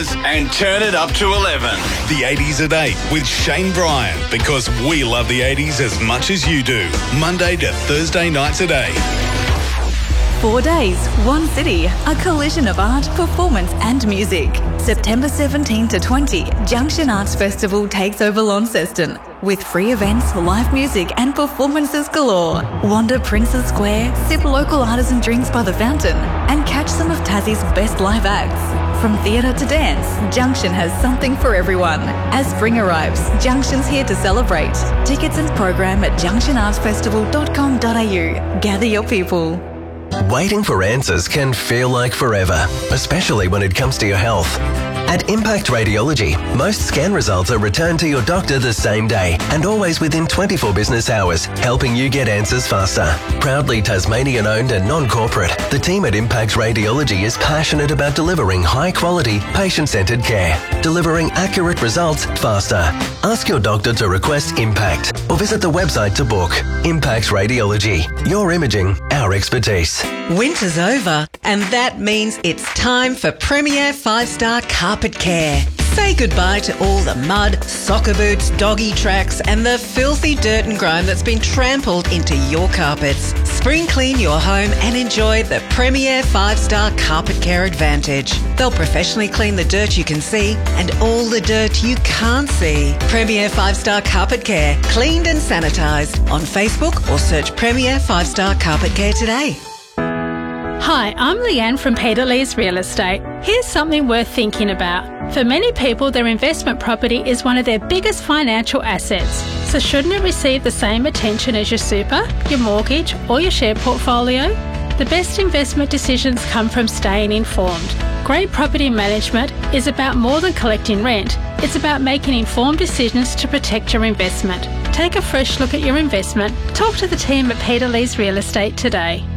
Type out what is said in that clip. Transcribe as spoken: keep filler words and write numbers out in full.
And turn it up to eleven. The eighties at eight with Shane Bryan, because we love the eighties as much as you do. Monday to Thursday nights at eight. Four days, one city, a collision of art, performance and music. September seventeenth to twentieth, Junction Arts Festival takes over Launceston with free events, live music and performances galore. Wander Princes Square, sip local artisan drinks by the fountain and catch some of Tassie's best live acts. From theatre to dance, Junction has something for everyone. As spring arrives, Junction's here to celebrate. Tickets and program at junction arts festival dot com dot a u. Gather your people. Waiting for answers can feel like forever, especially when it comes to your health. At Impact Radiology, most scan results are returned to your doctor the same day and always within twenty-four business hours, helping you get answers faster. Proudly Tasmanian-owned and non-corporate, the team at Impact Radiology is passionate about delivering high-quality, patient-centred care, delivering accurate results faster. Ask your doctor to request Impact or visit the website to book. Impact Radiology, your imaging, our expertise. Winter's over, and that means it's time for Premier five star Carpet Care. Say goodbye to all the mud, soccer boots, doggy tracks and the filthy dirt and grime that's been trampled into your carpets. Spring clean your home and enjoy the Premier five star Carpet Care Advantage. They'll professionally clean the dirt you can see and all the dirt you can't see. Premier five star Carpet Care, cleaned and sanitised. On Facebook or search Premier five star Carpet Care today. Hi, I'm Leanne from Peter Lee's Real Estate. Here's something worth thinking about. For many people, their investment property is one of their biggest financial assets. So shouldn't it receive the same attention as your super, your mortgage or your share portfolio? The best investment decisions come from staying informed. Great property management is about more than collecting rent. It's about making informed decisions to protect your investment. Take a fresh look at your investment. Talk to the team at Peter Lee's Real Estate today.